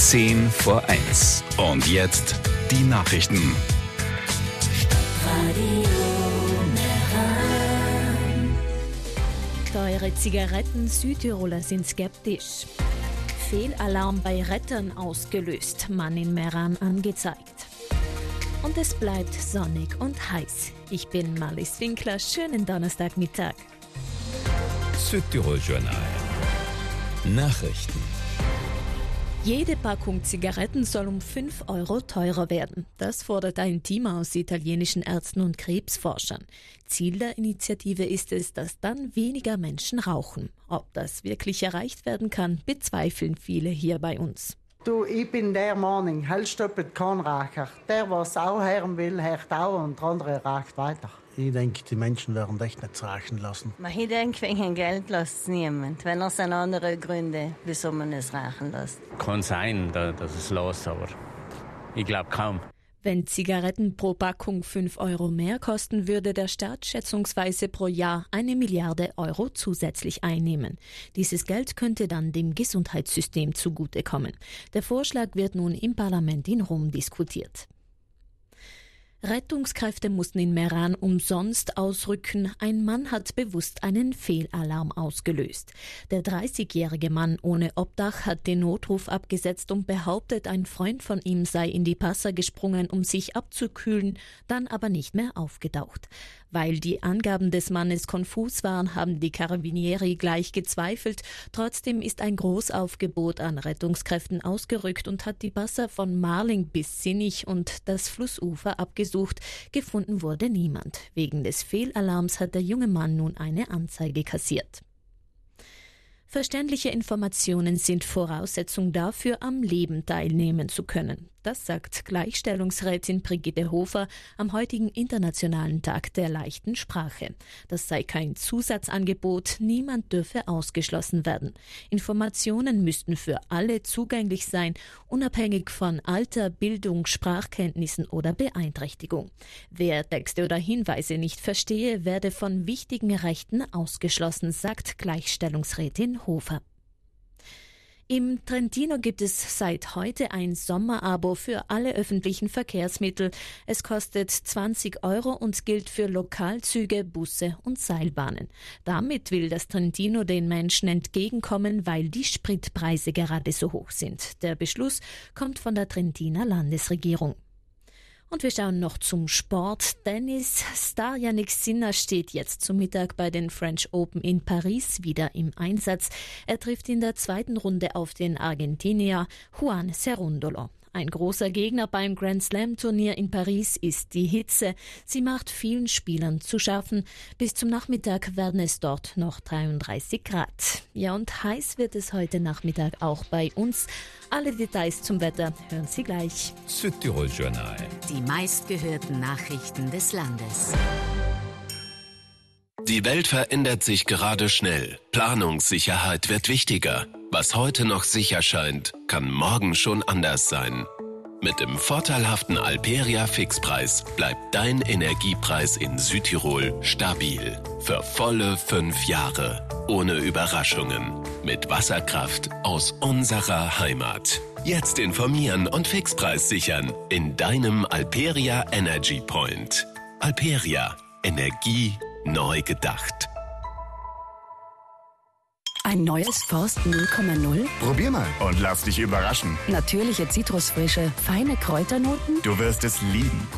10 vor 1. Und jetzt die Nachrichten. Teure Zigaretten, Südtiroler sind skeptisch. Fehlalarm bei Rettern ausgelöst, Mann in Meran angezeigt. Und es bleibt sonnig und heiß. Ich bin Marlies Winkler, schönen Donnerstagmittag. Südtirol Journal. Nachrichten. Jede Packung Zigaretten soll um 5 Euro teurer werden. Das fordert ein Team aus italienischen Ärzten und Krebsforschern. Ziel der Initiative ist es, dass dann weniger Menschen rauchen. Ob das wirklich erreicht werden kann, bezweifeln viele hier bei uns. Ich bin der Meinung, hältst doppelt kein Raucher. Der, was auch hören will, hört auch und der andere raucht weiter. Ich denke, die Menschen werden echt nicht rauchen lassen. Ich denke, wegen Geld lässt es niemand. Wenn es sind andere Gründe, wieso man es rauchen lässt. Kann sein, dass es los, aber ich glaube kaum. Wenn Zigaretten pro Packung 5 Euro mehr kosten, würde der Staat schätzungsweise pro Jahr 1 Milliarde Euro zusätzlich einnehmen. Dieses Geld könnte dann dem Gesundheitssystem zugutekommen. Der Vorschlag wird nun im Parlament in Rom diskutiert. Rettungskräfte mussten in Meran umsonst ausrücken. Ein Mann hat bewusst einen Fehlalarm ausgelöst. Der 30-jährige Mann ohne Obdach hat den Notruf abgesetzt und behauptet, ein Freund von ihm sei in die Passer gesprungen, um sich abzukühlen, dann aber nicht mehr aufgetaucht. Weil die Angaben des Mannes konfus waren, haben die Carabinieri gleich gezweifelt. Trotzdem ist ein Großaufgebot an Rettungskräften ausgerückt und hat die Passer von Marling bis Sinich und das Flussufer abgesucht. Gefunden wurde niemand. Wegen des Fehlalarms hat der junge Mann nun eine Anzeige kassiert. Verständliche Informationen sind Voraussetzung dafür, am Leben teilnehmen zu können. Das sagt Gleichstellungsrätin Brigitte Hofer am heutigen Internationalen Tag der leichten Sprache. Das sei kein Zusatzangebot, niemand dürfe ausgeschlossen werden. Informationen müssten für alle zugänglich sein, unabhängig von Alter, Bildung, Sprachkenntnissen oder Beeinträchtigung. Wer Texte oder Hinweise nicht verstehe, werde von wichtigen Rechten ausgeschlossen, sagt Gleichstellungsrätin Hofer. Im Trentino gibt es seit heute ein Sommerabo für alle öffentlichen Verkehrsmittel. Es kostet 20 Euro und gilt für Lokalzüge, Busse und Seilbahnen. Damit will das Trentino den Menschen entgegenkommen, weil die Spritpreise gerade so hoch sind. Der Beschluss kommt von der Trentiner Landesregierung. Und wir schauen noch zum Sport. Tennis-Star Jannik Sinner steht jetzt zum Mittag bei den French Open in Paris wieder im Einsatz. Er trifft in der zweiten Runde auf den Argentinier Juan Cerúndolo. Ein großer Gegner beim Grand Slam Turnier in Paris ist die Hitze. Sie macht vielen Spielern zu schaffen. Bis zum Nachmittag werden es dort noch 33 Grad. Ja, und heiß wird es heute Nachmittag auch bei uns. Alle Details zum Wetter hören Sie gleich. Südtirol Journal. Die meistgehörten Nachrichten des Landes. Die Welt verändert sich gerade schnell. Planungssicherheit wird wichtiger. Was heute noch sicher scheint, kann morgen schon anders sein. Mit dem vorteilhaften Alperia Fixpreis bleibt dein Energiepreis in Südtirol stabil. Für volle 5 Jahre. Ohne Überraschungen. Mit Wasserkraft aus unserer Heimat. Jetzt informieren und Fixpreis sichern in deinem Alperia Energy Point. Alperia. Energie neu gedacht. Ein neues Forst 0,0? Probier mal und lass dich überraschen. Natürliche Zitrusfrische, feine Kräuternoten? Du wirst es lieben.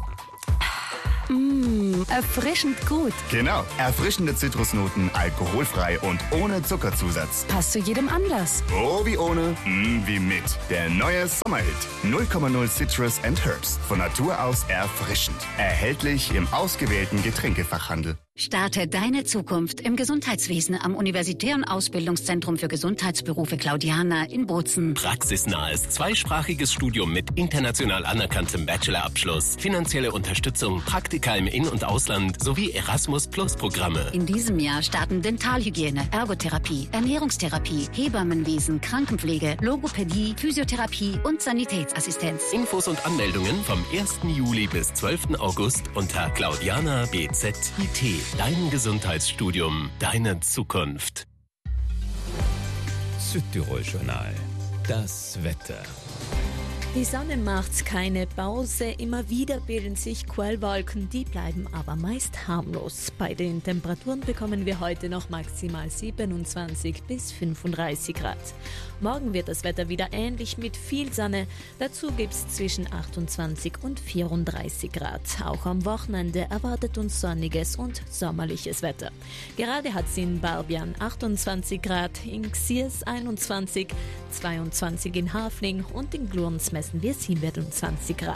Erfrischend gut. Genau, erfrischende Zitrusnoten, alkoholfrei und ohne Zuckerzusatz. Passt zu jedem Anlass. Oh, wie ohne, wie mit. Der neue Sommerhit. 0,0 Citrus and Herbs. Von Natur aus erfrischend. Erhältlich im ausgewählten Getränkefachhandel. Starte deine Zukunft im Gesundheitswesen am Universitären Ausbildungszentrum für Gesundheitsberufe Claudiana in Bozen. Praxisnahes zweisprachiges Studium mit international anerkanntem Bachelorabschluss, finanzielle Unterstützung, Praktika im In- und Ausland sowie Erasmus-Plus-Programme. In diesem Jahr starten Dentalhygiene, Ergotherapie, Ernährungstherapie, Hebammenwesen, Krankenpflege, Logopädie, Physiotherapie und Sanitätsassistenz. Infos und Anmeldungen vom 1. Juli bis 12. August unter Claudiana BZIT. Dein Gesundheitsstudium, deine Zukunft. Südtirol Journal. Das Wetter. Die Sonne macht keine Pause, immer wieder bilden sich Quellwolken, die bleiben aber meist harmlos. Bei den Temperaturen bekommen wir heute noch maximal 27 bis 35 Grad. Morgen wird das Wetter wieder ähnlich mit viel Sonne, dazu gibt es zwischen 28 und 34 Grad. Auch am Wochenende erwartet uns sonniges und sommerliches Wetter. Gerade hat es in Barbian 28 Grad, in Xiers 21, 22 in Hafling und in Glurns messen wir 27 Grad.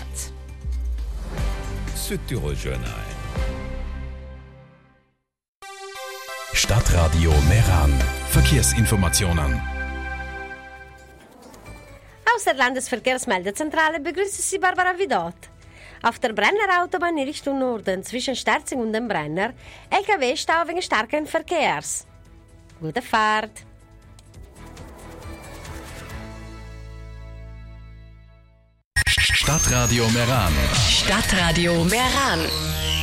Südtirol Journal. Stadtradio Meran. Verkehrsinformationen. Aus der Landesverkehrsmeldezentrale begrüßt Sie Barbara Vidot. Auf der Brenner Autobahn in Richtung Norden zwischen Sterzing und dem Brenner LKW-Stau wegen starken Verkehrs. Gute Fahrt! Stadtradio Meran. Stadtradio Meran.